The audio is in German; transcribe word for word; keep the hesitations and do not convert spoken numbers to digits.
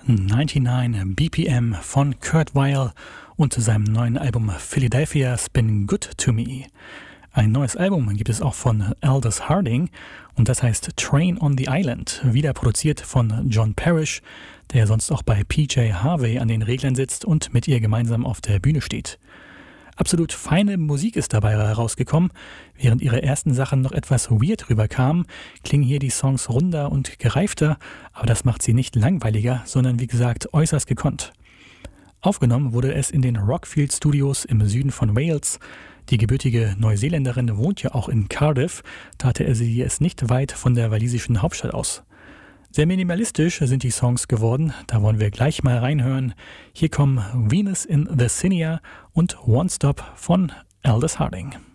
neunundneunzig B P M von Kurt Weill und seinem neuen Album Philadelphia's Been Good to Me. Ein neues Album gibt es auch von Aldous Harding und das heißt Train on the Island, wieder produziert von John Parrish, der sonst auch bei P J Harvey an den Reglern sitzt und mit ihr gemeinsam auf der Bühne steht. Absolut feine Musik ist dabei herausgekommen. Während ihre ersten Sachen noch etwas weird rüberkamen, klingen hier die Songs runder und gereifter, aber das macht sie nicht langweiliger, sondern wie gesagt äußerst gekonnt. Aufgenommen wurde es in den Rockfield Studios im Süden von Wales. Die gebürtige Neuseeländerin wohnt ja auch in Cardiff, da hatte sie es nicht weit von der walisischen Hauptstadt aus. Sehr minimalistisch sind die Songs geworden, da wollen wir gleich mal reinhören. Hier kommen Venus in the Cinia und One Stop von Aldous Harding.